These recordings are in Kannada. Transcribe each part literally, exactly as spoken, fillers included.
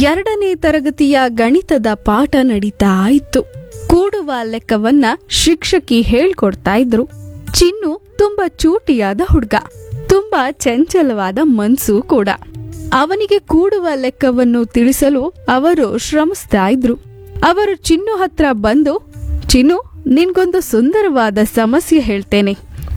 ಎರಡನೇ ತರಗತಿಯ ಗಣಿತದ ಪಾಠ ನಡೀತಾ ಇತ್ತು. ಕೂಡುವ ಲೆಕ್ಕವನ್ನ ಶಿಕ್ಷಕಿ ಹೇಳ್ಕೊಡ್ತಾ ಇದ್ರು. ಚಿನ್ನು ತುಂಬಾ ಚೂಟಿಯಾದ ಹುಡುಗ, ತುಂಬಾ ಚಂಚಲವಾದ ಮನ್ಸು ಕೂಡ. ಅವನಿಗೆ ಕೂಡುವ ಲೆಕ್ಕವನ್ನು ತಿಳಿಸಲು ಅವರು ಶ್ರಮಿಸ್ತಾ ಇದ್ರು. ಅವರು ಚಿನ್ನು ಹತ್ರ ಬಂದು, ಚಿನ್ನು, ನಿನ್ಗೊಂದು ಸುಂದರವಾದ ಸಮಸ್ಯೆ ಹೇಳ್ತೇನೆ,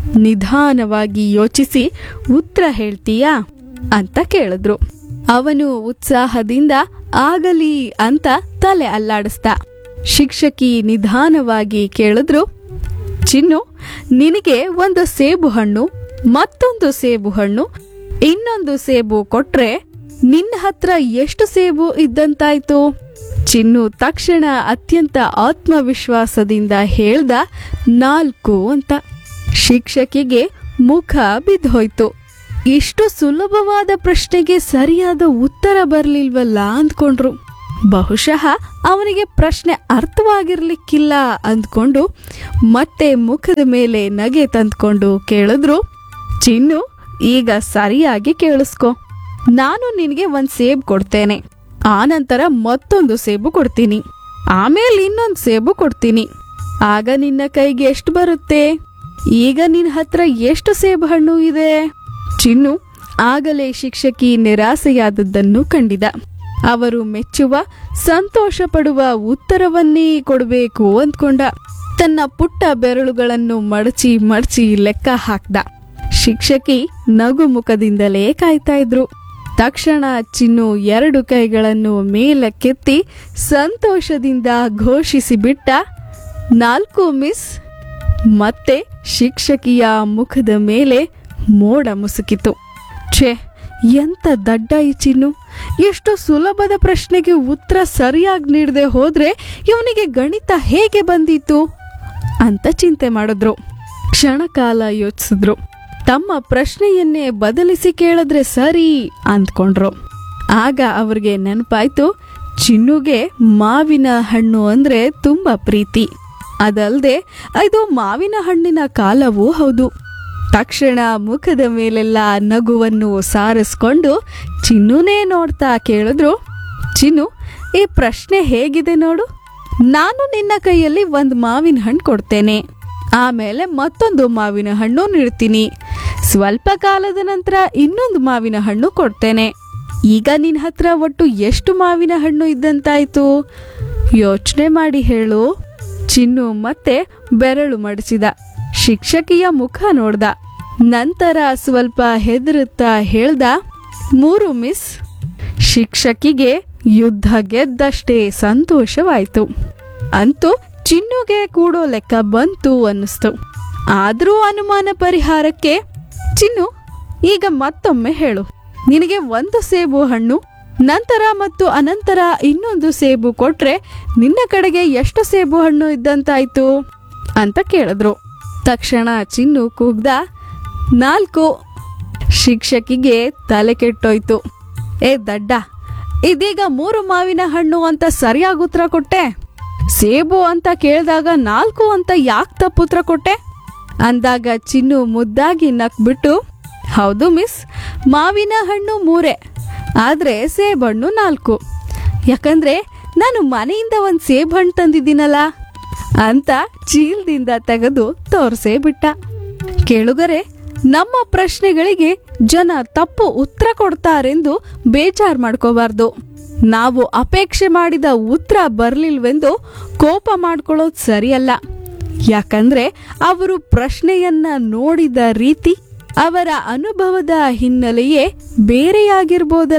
ನಿಧಾನವಾಗಿ ಯೋಚಿಸಿ ಉತ್ತರ ಹೇಳ್ತೀಯಾ ಅಂತ ಕೇಳಿದ್ರು. ಅವನು ಉತ್ಸಾಹದಿಂದ ಆಗಲಿ ಅಂತ ತಲೆ ಅಲ್ಲಾಡಿಸ್ದ. ಶಿಕ್ಷಕಿ ನಿಧಾನವಾಗಿ ಕೇಳಿದ್ರು, ಚಿನ್ನು, ನಿನಗೆ ಒಂದು ಸೇಬು ಹಣ್ಣು, ಮತ್ತೊಂದು ಸೇಬು ಹಣ್ಣು, ಇನ್ನೊಂದು ಸೇಬು ಕೊಟ್ರೆ ನಿನ್ನ ಹತ್ರ ಎಷ್ಟು ಸೇಬು ಇದ್ದಂತಾಯ್ತು? ಚಿನ್ನು ತಕ್ಷಣ ಅತ್ಯಂತ ಆತ್ಮವಿಶ್ವಾಸದಿಂದ ಹೇಳ್ದ, ನಾಲ್ಕು ಅಂತ. ಶಿಕ್ಷಕಿಗೆ ಮುಖ ಬಿದ್ದೋಯ್ತು. ಇಷ್ಟು ಸುಲಭವಾದ ಪ್ರಶ್ನೆಗೆ ಸರಿಯಾದ ಉತ್ತರ ಬರ್ಲಿಲ್ವಲ್ಲ ಅಂದ್ಕೊಂಡ್ರು. ಬಹುಶಃ ಅವನಿಗೆ ಪ್ರಶ್ನೆ ಅರ್ಥವಾಗಿರ್ಲಿಕ್ಕಿಲ್ಲ ಅಂದ್ಕೊಂಡು ಮತ್ತೆ ಮುಖದ ಮೇಲೆ ನಗೆ ತಂದ್ಕೊಂಡು ಕೇಳಿದ್ರು, ಚಿನ್ನು, ಈಗ ಸರಿಯಾಗಿ ಕೇಳಿಸ್ಕೊ. ನಾನು ನಿನಗೆ ಒಂದ್ ಸೇಬು ಕೊಡ್ತೇನೆ, ಆನಂತರ ಮತ್ತೊಂದು ಸೇಬು ಕೊಡ್ತೀನಿ, ಆಮೇಲೆ ಇನ್ನೊಂದು ಸೇಬು ಕೊಡ್ತೀನಿ. ಆಗ ನಿನ್ನ ಕೈಗೆ ಎಷ್ಟು ಬರುತ್ತೆ? ಈಗ ನಿನ್ನ ಹತ್ರ ಎಷ್ಟು ಸೇಬು ಹಣ್ಣು ಇದೆ? ಚಿನ್ನು ಆಗಲೇ ಶಿಕ್ಷಕಿ ನಿರಾಸೆಯಾದದ್ದನ್ನು ಕಂಡಿದ. ಅವರು ಮೆಚ್ಚುವ, ಸಂತೋಷ ಪಡುವ ಉತ್ತರವನ್ನೇ ಕೊಡಬೇಕು ಅಂದ್ಕೊಂಡ. ತನ್ನ ಪುಟ್ಟ ಬೆರಳುಗಳನ್ನು ಮಡಚಿ ಮಡಚಿ ಲೆಕ್ಕ ಹಾಕ್ದ. ಶಿಕ್ಷಕಿ ನಗು ಮುಖದಿಂದಲೇ ಕಾಯ್ತಾ ಇದ್ರು. ತಕ್ಷಣ ಚಿನ್ನು ಎರಡು ಕೈಗಳನ್ನು ಮೇಲಕ್ಕೆತ್ತಿ ಸಂತೋಷದಿಂದ ಘೋಷಿಸಿ ಬಿಟ್ಟ, ನಾಲ್ಕು ಮಿಸ್. ಮತ್ತೆ ಶಿಕ್ಷಕಿಯ ಮುಖದ ಮೇಲೆ ಮೋಡ ಮುಸುಕಿತು. ಛೇ, ಎಂತ ದಡ್ಡ ಈ ಚಿನ್ನು! ಎಷ್ಟು ಸುಲಭದ ಪ್ರಶ್ನೆಗೆ ಉತ್ತರ ಸರಿಯಾಗಿ ನೀಡದೆ ಹೋದ್ರೆ ಇವನಿಗೆ ಗಣಿತ ಹೇಗೆ ಬಂದಿತ್ತು ಅಂತ ಚಿಂತೆ ಮಾಡಿದ್ರು. ಕ್ಷಣಕಾಲ ಯೋಚಿಸಿದ್ರು. ತಮ್ಮ ಪ್ರಶ್ನೆಯನ್ನೇ ಬದಲಿಸಿ ಕೇಳಿದ್ರೆ ಸರಿ ಅಂದ್ಕೊಂಡ್ರು. ಆಗ ಅವ್ರಿಗೆ ನೆನಪಾಯ್ತು, ಚಿನ್ನುಗೆ ಮಾವಿನ ಹಣ್ಣು ಅಂದ್ರೆ ತುಂಬಾ ಪ್ರೀತಿ. ಅದಲ್ಲದೆ ಇದು ಮಾವಿನ ಹಣ್ಣಿನ ಕಾಲವೂ ಹೌದು. ತಕ್ಷಣ ಮುಖದ ಮೇಲೆಲ್ಲ ನಗುವನ್ನು ಸಾರಿಸ್ಕೊಂಡು ಚಿನ್ನುನೇ ನೋಡ್ತಾ ಕೇಳಿದ್ರು, ಚಿನ್ನು, ಈ ಪ್ರಶ್ನೆ ಹೇಗಿದೆ ನೋಡು. ನಾನು ನಿನ್ನ ಕೈಯಲ್ಲಿ ಒಂದು ಮಾವಿನ ಹಣ್ಣು ಕೊಡ್ತೇನೆ, ಆಮೇಲೆ ಮತ್ತೊಂದು ಮಾವಿನ ಹಣ್ಣು ನೀಡ್ತೀನಿ, ಸ್ವಲ್ಪ ಕಾಲದ ನಂತರ ಇನ್ನೊಂದು ಮಾವಿನ ಹಣ್ಣು ಕೊಡ್ತೇನೆ. ಈಗ ನಿನ್ನ ಹತ್ರ ಒಟ್ಟು ಎಷ್ಟು ಮಾವಿನ ಹಣ್ಣು ಇದ್ದಂತಾಯ್ತು? ಯೋಚನೆ ಮಾಡಿ ಹೇಳು. ಚಿನ್ನು ಮತ್ತೆ ಬೆರಳು ಮಡಚಿದ. ಶಿಕ್ಷಕಿಯ ಮುಖ ನೋಡ್ದ. ನಂತರ ಸ್ವಲ್ಪ ಹೆದರುತ್ತಾ ಹೇಳ್ದ, ಮೂರು ಮಿಸ್. ಶಿಕ್ಷಕಿಗೆ ಯುದ್ಧ ಗೆದ್ದಷ್ಟೇ ಸಂತೋಷವಾಯ್ತು. ಅಂತೂ ಚಿನ್ನುಗೆ ಕೂಡೋ ಲೆಕ್ಕ ಬಂತು ಅನ್ನಿಸ್ತು. ಆದ್ರೂ ಅನುಮಾನ ಪರಿಹಾರಕ್ಕೆ, ಚಿನ್ನು, ಈಗ ಮತ್ತೊಮ್ಮೆ ಹೇಳು. ನಿನಗೆ ಒಂದು ಸೇಬು ಹಣ್ಣು, ನಂತರ ಮತ್ತು ಅನಂತರ ಇನ್ನೊಂದು ಸೇಬು ಕೊಟ್ರೆ ನಿನ್ನ ಕಡೆಗೆ ಎಷ್ಟು ಸೇಬು ಹಣ್ಣು ಇದ್ದಂತಾಯ್ತು ಅಂತ ಕೇಳಿದ್ರು. ತಕ್ಷಣ ಚಿನ್ನು ಕೂಗ್ದ, ನಾಲ್ಕು. ಶಿಕ್ಷಕಿಗೆ ತಲೆ ಕೆಟ್ಟೋಯ್ತು. ಏ ದಡ್ಡ, ಇದೀಗ ಮೂರು ಮಾವಿನ ಹಣ್ಣು ಅಂತ ಸರಿಯಾಗಿ ಉತ್ತರ ಕೊಟ್ಟೆ, ಸೇಬು ಅಂತ ಕೇಳಿದಾಗ ನಾಲ್ಕು ಅಂತ ಯಾಕೆ ತಪ್ಪು ಉತ್ತರ ಕೊಟ್ಟೆ ಅಂದಾಗ ಚಿನ್ನು ಮುದ್ದಾಗಿ ನಕ್ಬಿಟ್ಟು, ಹೌದು ಮಿಸ್, ಮಾವಿನ ಹಣ್ಣು ಮೂರೇ, ಆದ್ರೆ ಸೇಬಣ್ಣು ನಾಲ್ಕು. ಯಾಕಂದ್ರೆ ನಾನು ಮನೆಯಿಂದ ಒಂದು ಸೇಬ್ ಹಣ್ಣು ತಂದಿದ್ದೀನಲ್ಲ ಅಂತ ಚೀಲದಿಂದ ತೆಗೆದು ತೋರ್ಸೇ ಬಿಟ್ಟ. ಕೇಳುಗರೆ, ನಮ್ಮ ಪ್ರಶ್ನೆಗಳಿಗೆ ಜನ ತಪ್ಪು ಉತ್ತರ ಕೊಡ್ತಾರೆಂದು ಬೇಜಾರು ಮಾಡ್ಕೋಬಾರ್ದು. ನಾವು ಅಪೇಕ್ಷೆ ಮಾಡಿದ ಉತ್ತರ ಬರ್ಲಿಲ್ವೆಂದು ಕೋಪ ಮಾಡ್ಕೊಳ್ಳೋದು ಸರಿಯಲ್ಲ. ಯಾಕಂದ್ರೆ ಅವರು ಪ್ರಶ್ನೆಯನ್ನ ನೋಡಿದ ರೀತಿ, ಅವರ ಅನುಭವದ ಹಿನ್ನೆಲೆಯೇ ಬೇರೆಯಾಗಿರ್ಬೋದಲ್ಲ.